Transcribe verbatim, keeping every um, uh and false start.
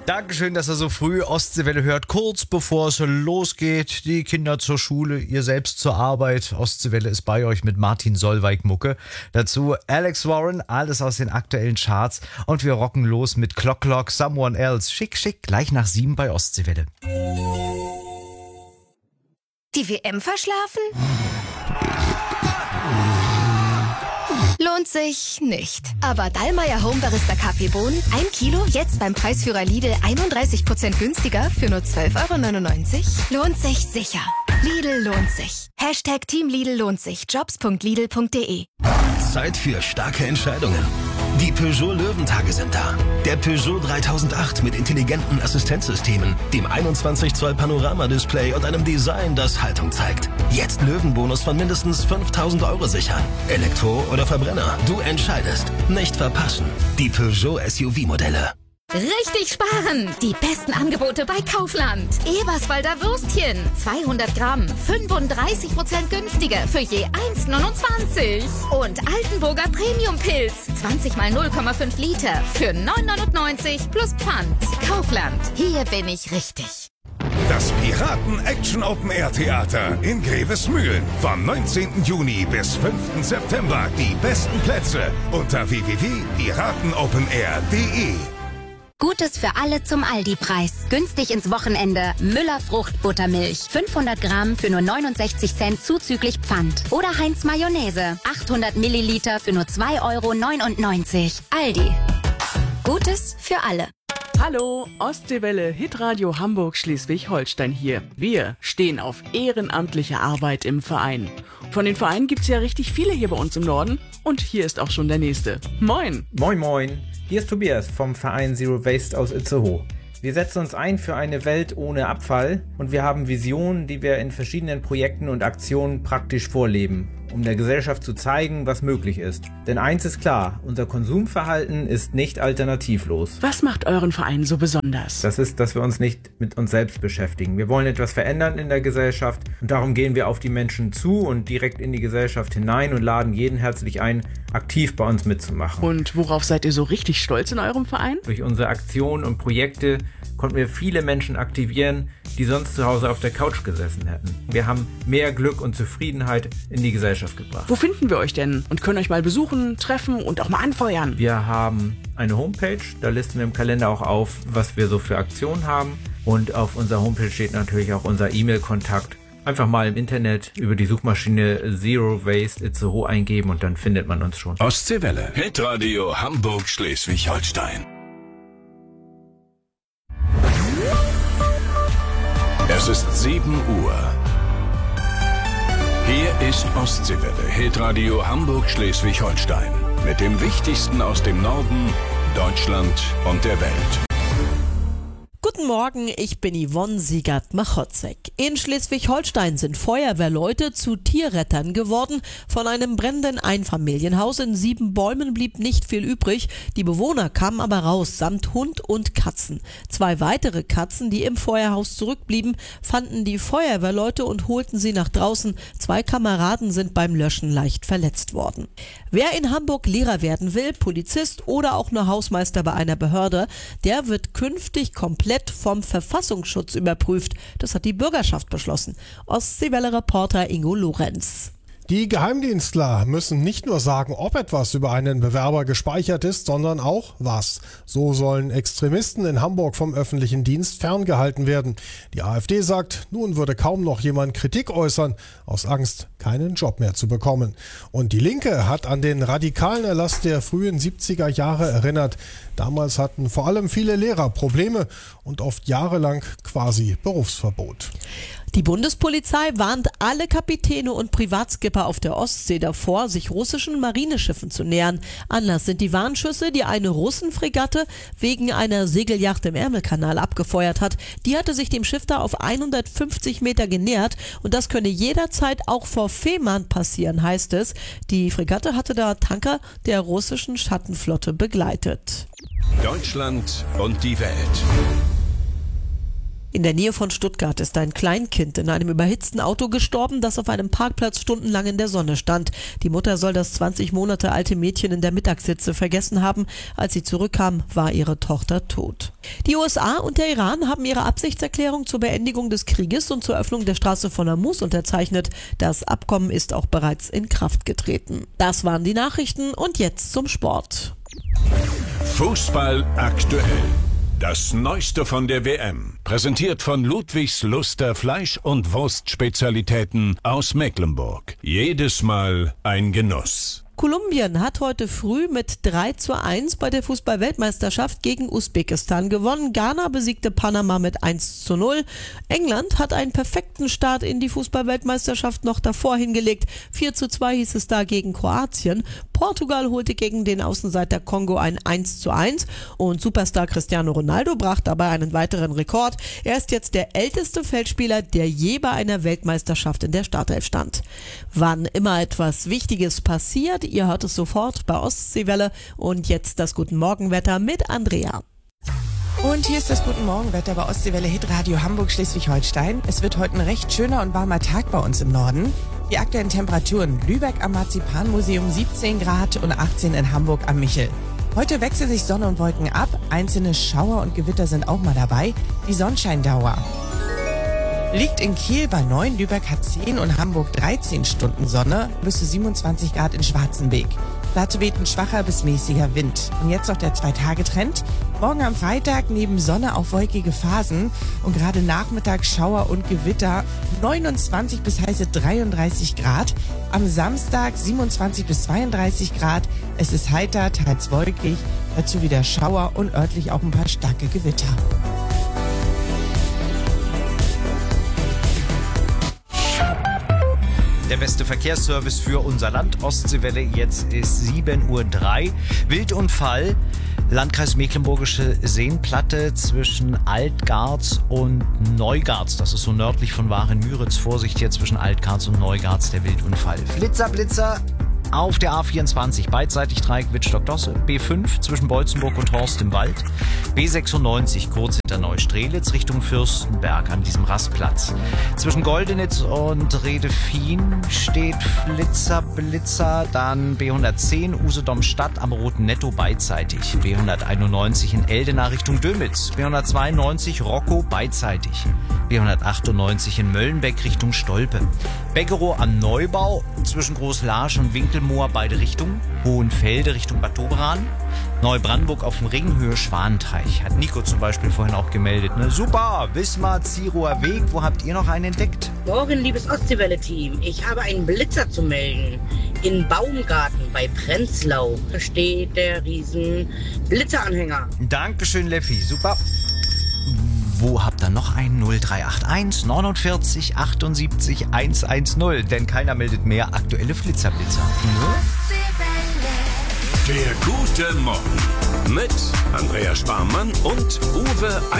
Dankeschön, dass ihr so früh Ostseewelle hört, kurz bevor es losgeht. Die Kinder zur Schule, ihr selbst zur Arbeit. Ostseewelle ist bei euch mit Martin Solveig-Mucke. Dazu Alex Warren, alles aus den aktuellen Charts. Und wir rocken los mit Clock Clock, Someone Else. Schick, schick, gleich nach sieben bei Ostseewelle. Die W M verschlafen? Lohnt sich nicht. Aber Dallmayr Home Barista Kaffeebohnen, ein Kilo, jetzt beim Preisführer Lidl einunddreißig Prozent günstiger für nur zwölf Euro neunundneunzig. Lohnt sich sicher. Lidl lohnt sich. Hashtag Team Lidl lohnt sich. Jobs punkt lidl punkt de. Zeit für starke Entscheidungen. Die Peugeot Löwentage sind da. Der Peugeot dreitausendacht mit intelligenten Assistenzsystemen, dem einundzwanzig Zoll Panoramadisplay und einem Design, das Haltung zeigt. Jetzt Löwenbonus von mindestens fünftausend Euro sichern. Elektro oder Verbrenner, du entscheidest. Nicht verpassen. Die Peugeot S U V-Modelle. Richtig sparen! Die besten Angebote bei Kaufland. Eberswalder Würstchen, zweihundert Gramm, fünfunddreißig Prozent günstiger für je eins neunundzwanzig. Und Altenburger Premium-Pilz, zwanzig mal null Komma fünf Liter für neun neunundneunzig plus Pfand. Kaufland, hier bin ich richtig. Das Piraten-Action-Open-Air-Theater in Grevesmühlen. Vom neunzehnten Juni bis fünften September. Die besten Plätze unter w w w punkt piratenopenair punkt de. Gutes für alle zum Aldi-Preis. Günstig ins Wochenende. Müller Fruchtbuttermilch. fünfhundert Gramm für nur neunundsechzig Cent zuzüglich Pfand. Oder Heinz Mayonnaise. achthundert Milliliter für nur zwei Euro neunundneunzig. Aldi. Gutes für alle. Hallo, Ostseewelle, Hitradio Hamburg Schleswig-Holstein hier. Wir stehen auf ehrenamtliche Arbeit im Verein. Von den Vereinen gibt's ja richtig viele hier bei uns im Norden. Und hier ist auch schon der nächste. Moin! Moin moin! Hier ist Tobias vom Verein Zero Waste aus Itzehoe. Wir setzen uns ein für eine Welt ohne Abfall und wir haben Visionen, die wir in verschiedenen Projekten und Aktionen praktisch vorleben, um der Gesellschaft zu zeigen, was möglich ist. Denn eins ist klar, unser Konsumverhalten ist nicht alternativlos. Was macht euren Verein so besonders? Das ist, dass wir uns nicht mit uns selbst beschäftigen. Wir wollen etwas verändern in der Gesellschaft und darum gehen wir auf die Menschen zu und direkt in die Gesellschaft hinein und laden jeden herzlich ein, aktiv bei uns mitzumachen. Und worauf seid ihr so richtig stolz in eurem Verein? Durch unsere Aktionen und Projekte konnten wir viele Menschen aktivieren, die sonst zu Hause auf der Couch gesessen hätten. Wir haben mehr Glück und Zufriedenheit in die Gesellschaft gebracht. Wo finden wir euch denn und können euch mal besuchen, treffen und auch mal anfeuern? Wir haben eine Homepage, da listen wir im Kalender auch auf, was wir so für Aktionen haben. Und auf unserer Homepage steht natürlich auch unser E-Mail-Kontakt. Einfach mal im Internet über die Suchmaschine Zero Waste Itzehoe eingeben und dann findet man uns schon. Ostseewelle. Hitradio Hamburg Schleswig-Holstein. Es ist sieben Uhr. Hier ist Ostseewelle, Hitradio Hamburg Schleswig-Holstein. Mit dem Wichtigsten aus dem Norden, Deutschland und der Welt. Guten Morgen, ich bin Yvonne Siegert-Machotzek. In Schleswig-Holstein sind Feuerwehrleute zu Tierrettern geworden. Von einem brennenden Einfamilienhaus in Siebenbäumen blieb nicht viel übrig. Die Bewohner kamen aber raus, samt Hund und Katzen. Zwei weitere Katzen, die im Feuerhaus zurückblieben, fanden die Feuerwehrleute und holten sie nach draußen. Zwei Kameraden sind beim Löschen leicht verletzt worden. Wer in Hamburg Lehrer werden will, Polizist oder auch nur Hausmeister bei einer Behörde, der wird künftig komplett vom Verfassungsschutz überprüft. Das hat die Bürgerschaft beschlossen. Ostseewelle-Reporter Ingo Lorenz. Die Geheimdienstler müssen nicht nur sagen, ob etwas über einen Bewerber gespeichert ist, sondern auch was. So sollen Extremisten in Hamburg vom öffentlichen Dienst ferngehalten werden. Die AfD sagt, nun würde kaum noch jemand Kritik äußern, aus Angst, keinen Job mehr zu bekommen. Und die Linke hat an den radikalen Erlass der frühen siebziger Jahre erinnert. Damals hatten vor allem viele Lehrer Probleme und oft jahrelang quasi Berufsverbot. Die Bundespolizei warnt alle Kapitäne und Privatskipper auf der Ostsee davor, sich russischen Marineschiffen zu nähern. Anlass sind die Warnschüsse, die eine Russenfregatte wegen einer Segelyacht im Ärmelkanal abgefeuert hat. Die hatte sich dem Schiff da auf hundertfünfzig Meter genähert und das könne jederzeit auch vor Fehmarn passieren, heißt es. Die Fregatte hatte da Tanker der russischen Schattenflotte begleitet. Deutschland und die Welt. In der Nähe von Stuttgart ist ein Kleinkind in einem überhitzten Auto gestorben, das auf einem Parkplatz stundenlang in der Sonne stand. Die Mutter soll das zwanzig Monate alte Mädchen in der Mittagshitze vergessen haben. Als sie zurückkam, war ihre Tochter tot. Die U S A und der Iran haben ihre Absichtserklärung zur Beendigung des Krieges und zur Öffnung der Straße von Hormuz unterzeichnet. Das Abkommen ist auch bereits in Kraft getreten. Das waren die Nachrichten und jetzt zum Sport. Fußball aktuell. Das Neueste von der W M, präsentiert von Ludwigs Luster Fleisch- und Wurstspezialitäten aus Mecklenburg. Jedes Mal ein Genuss. Kolumbien hat heute früh mit drei zu eins bei der Fußball-Weltmeisterschaft gegen Usbekistan gewonnen. Ghana besiegte Panama mit eins zu null. England hat einen perfekten Start in die Fußball-Weltmeisterschaft noch davor hingelegt. vier zu zwei hieß es da gegen Kroatien. Portugal holte gegen den Außenseiter Kongo ein eins zu eins und Superstar Cristiano Ronaldo brach dabei einen weiteren Rekord. Er ist jetzt der älteste Feldspieler, der je bei einer Weltmeisterschaft in der Startelf stand. Wann immer etwas Wichtiges passiert, ihr hört es sofort bei Ostseewelle. Und jetzt das Guten Morgenwetter mit Andrea. Und hier ist das Guten Morgenwetter bei Ostseewelle Hitradio Hamburg Schleswig-Holstein. Es wird heute ein recht schöner und warmer Tag bei uns im Norden. Die aktuellen Temperaturen: Lübeck am Marzipanmuseum siebzehn Grad und achtzehn in Hamburg am Michel. Heute wechseln sich Sonne und Wolken ab. Einzelne Schauer und Gewitter sind auch mal dabei. Die Sonnenscheindauer liegt in Kiel bei neun, Lübeck hat zehn und Hamburg dreizehn Stunden Sonne, bis zu siebenundzwanzig Grad in Schwarzenbeek. Dazu weht ein schwacher bis mäßiger Wind. Und jetzt noch der Zwei-Tage-Trend. Morgen am Freitag neben Sonne auch wolkige Phasen und gerade Nachmittag Schauer und Gewitter, neunundzwanzig bis heiße dreiunddreißig Grad. Am Samstag siebenundzwanzig bis zweiunddreißig Grad. Es ist heiter, teils wolkig, dazu wieder Schauer und örtlich auch ein paar starke Gewitter. Der beste Verkehrsservice für unser Land, Ostseewelle, jetzt ist sieben Uhr drei. Wildunfall, Landkreis Mecklenburgische Seenplatte zwischen Altgarz und Neugarz. Das ist so nördlich von Waren-Müritz. Vorsicht hier zwischen Altgarz und Neugarz, der Wildunfall. Flitzer, Blitzer auf der A vierundzwanzig, beidseitig Dreieck Wittstock-Dosse, B fünf zwischen Bolzenburg und Horst im Wald, B sechsundneunzig kurz hinter Neustrelitz Richtung Fürstenberg an diesem Rastplatz. Zwischen Goldenitz und Redefien steht Flitzer, Blitzer, dann B hundertzehn Usedom-Stadt am Roten Netto beidseitig, B hunderteinundneunzig in Eldena Richtung Dömitz, B hundertzweiundneunzig Rocco beidseitig, B hundertachtundneunzig in Möllenbeck Richtung Stolpe, Beckerow am Neubau zwischen Großlarsch und Winkelmoor beide Richtungen, Hohenfelde Richtung Bad Doberan, Neubrandenburg auf dem Ring Höhe Schwanenteich. Hat Nico zum Beispiel vorhin auch gemeldet. Ne? Super, Wismar-Zierower Weg, wo habt ihr noch einen entdeckt? Morgen, liebes Ostseewelle-Team. Ich habe einen Blitzer zu melden. In Baumgarten bei Prenzlau steht der riesen Blitzeranhänger. Dankeschön, Leffi, super. Wo habt ihr noch einen? null drei acht eins neunundvierzig achtundsiebzig hundertzehn, denn keiner meldet mehr aktuelle Flitzerblitzer. Der gute Morgen mit Andrea Sparmann und Uwe